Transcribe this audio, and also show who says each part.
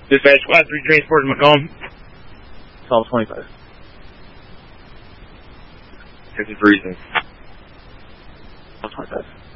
Speaker 1: Dispatch Class 3 transport in Macomb.
Speaker 2: Solve 25.
Speaker 1: This is freezing.
Speaker 2: Solve 25.